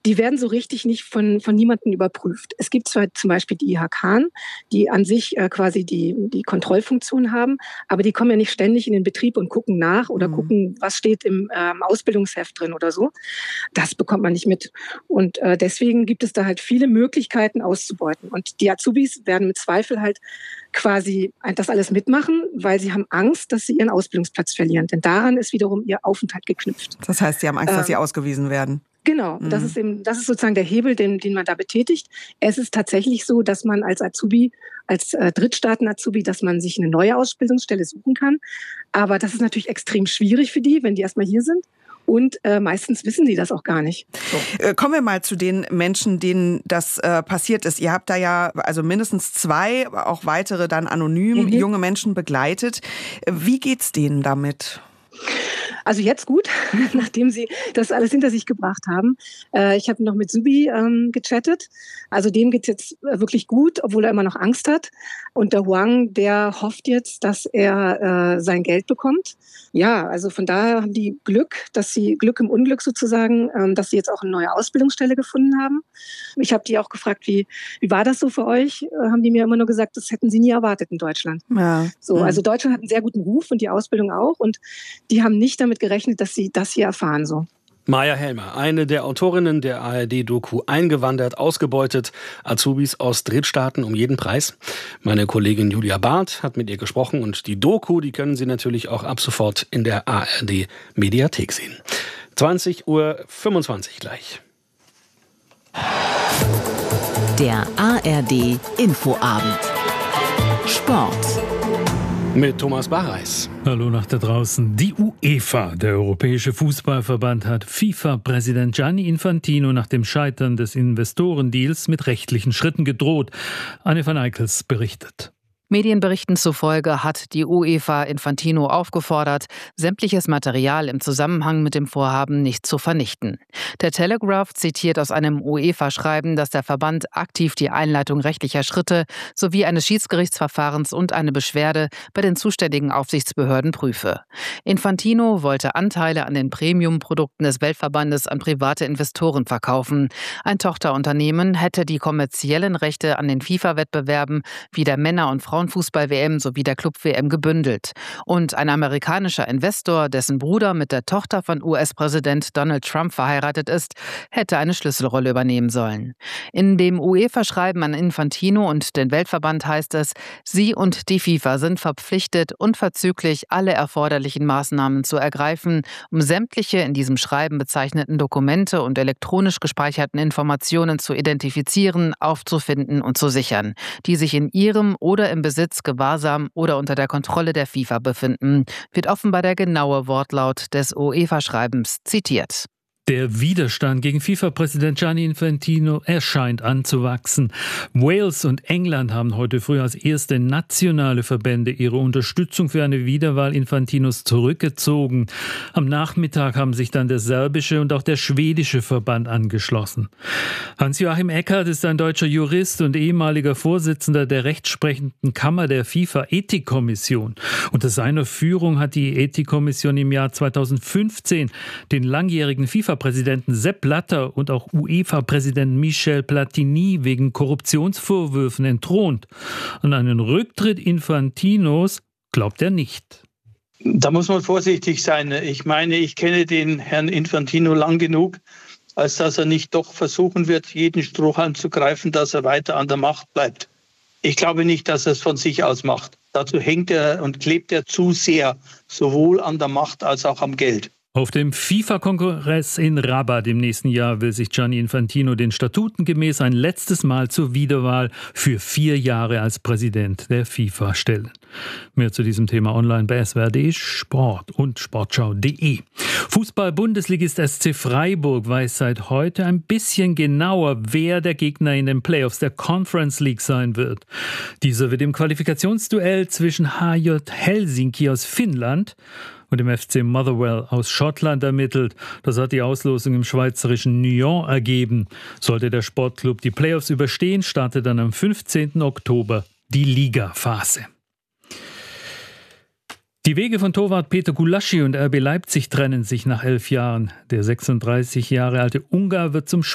Die werden so richtig nicht von niemandem überprüft. Es gibt zwar zum Beispiel die IHK, die an sich quasi die Kontrollfunktion haben, aber die kommen ja nicht ständig in den Betrieb und gucken nach oder gucken, was steht im Ausbildungsheft drin oder so. Das bekommt man nicht mit. Und deswegen gibt es da halt viele Möglichkeiten auszubeuten. Und die Azubis werden mit Zweifel halt quasi das alles mitmachen, weil sie haben Angst, dass sie ihren Ausbildungsplatz verlieren. Denn daran ist wiederum ihr Aufenthalt geknüpft. Das heißt, sie haben Angst, dass sie ausgewiesen werden. Genau, das ist sozusagen der Hebel, den man da betätigt. Es ist tatsächlich so, dass man als Azubi, als Drittstaaten-Azubi, dass man sich eine neue Ausbildungsstelle suchen kann. Aber das ist natürlich extrem schwierig für die, wenn die erstmal hier sind. Und meistens wissen die das auch gar nicht. So. Kommen wir mal zu den Menschen, denen das passiert ist. Ihr habt da ja also mindestens 2, auch weitere dann anonym, junge Menschen begleitet. Wie geht's denen damit? Also jetzt gut, nachdem sie das alles hinter sich gebracht haben. Ich habe noch mit Subi gechattet. Also dem geht's jetzt wirklich gut, obwohl er immer noch Angst hat. Und der Huang, der hofft jetzt, dass er sein Geld bekommt. Ja, also von daher haben die Glück, dass sie Glück im Unglück sozusagen, dass sie jetzt auch eine neue Ausbildungsstelle gefunden haben. Ich habe die auch gefragt, wie war das so für euch? Haben die mir immer nur gesagt, das hätten sie nie erwartet in Deutschland. Ja. So, also Deutschland hat einen sehr guten Ruf und die Ausbildung auch. Und die haben nicht damit gerechnet, dass sie das hier erfahren so. Maja Helmer, eine der Autorinnen der ARD-Doku Eingewandert, ausgebeutet, Azubis aus Drittstaaten um jeden Preis. Meine Kollegin Julia Barth hat mit ihr gesprochen und die Doku, die können Sie natürlich auch ab sofort in der ARD-Mediathek sehen. 20:25 Uhr gleich. Der ARD-Infoabend. Sport. Mit Thomas Barreis. Hallo nach da draußen. Die UEFA, der Europäische Fußballverband, hat FIFA-Präsident Gianni Infantino nach dem Scheitern des Investorendeals mit rechtlichen Schritten gedroht. Anne van Eickels berichtet. Medienberichten zufolge hat die UEFA Infantino aufgefordert, sämtliches Material im Zusammenhang mit dem Vorhaben nicht zu vernichten. Der Telegraph zitiert aus einem UEFA-Schreiben, dass der Verband aktiv die Einleitung rechtlicher Schritte sowie eines Schiedsgerichtsverfahrens und eine Beschwerde bei den zuständigen Aufsichtsbehörden prüfe. Infantino wollte Anteile an den Premium-Produkten des Weltverbandes an private Investoren verkaufen. Ein Tochterunternehmen hätte die kommerziellen Rechte an den FIFA-Wettbewerben wie der Männer- und Frauenfußball-WM sowie der Club-WM gebündelt. Und ein amerikanischer Investor, dessen Bruder mit der Tochter von US-Präsident Donald Trump verheiratet ist, hätte eine Schlüsselrolle übernehmen sollen. In dem UEFA-Schreiben an Infantino und den Weltverband heißt es, sie und die FIFA sind verpflichtet, unverzüglich alle erforderlichen Maßnahmen zu ergreifen, um sämtliche in diesem Schreiben bezeichneten Dokumente und elektronisch gespeicherten Informationen zu identifizieren, aufzufinden und zu sichern, die sich in ihrem oder im Besitz, Gewahrsam oder unter der Kontrolle der FIFA befinden, wird offenbar der genaue Wortlaut des UEFA-Schreibens zitiert. Der Widerstand gegen FIFA-Präsident Gianni Infantino erscheint anzuwachsen. Wales und England haben heute früh als erste nationale Verbände ihre Unterstützung für eine Wiederwahl Infantinos zurückgezogen. Am Nachmittag haben sich dann der serbische und auch der schwedische Verband angeschlossen. Hans-Joachim Eckert ist ein deutscher Jurist und ehemaliger Vorsitzender der rechtsprechenden Kammer der FIFA-Ethikkommission. Unter seiner Führung hat die Ethikkommission im Jahr 2015 den langjährigen FIFA-Präsidenten Sepp Blatter und auch UEFA-Präsident Michel Platini wegen Korruptionsvorwürfen entthront. An einen Rücktritt Infantinos glaubt er nicht. Da muss man vorsichtig sein. Ich meine, ich kenne den Herrn Infantino lang genug, als dass er nicht doch versuchen wird, jeden Strohhalm zu greifen, dass er weiter an der Macht bleibt. Ich glaube nicht, dass er es von sich aus macht. Dazu hängt er und klebt er zu sehr, sowohl an der Macht als auch am Geld. Auf dem FIFA-Kongress in Rabat im nächsten Jahr will sich Gianni Infantino den Statuten gemäß ein letztes Mal zur Wiederwahl für 4 Jahre als Präsident der FIFA stellen. Mehr zu diesem Thema online bei swr.de Sport und sportschau.de. Fußball-Bundesligist SC Freiburg weiß seit heute ein bisschen genauer, wer der Gegner in den Playoffs der Conference League sein wird. Dieser wird im Qualifikationsduell zwischen HJ Helsinki aus Finnland und dem FC Motherwell aus Schottland ermittelt. Das hat die Auslosung im schweizerischen Nyon ergeben. Sollte der Sportclub die Playoffs überstehen, startet dann am 15. Oktober die Ligaphase. Die Wege von Torwart Peter Gulaschi und RB Leipzig trennen sich nach 11 Jahren. Der 36 Jahre alte Ungar wird zum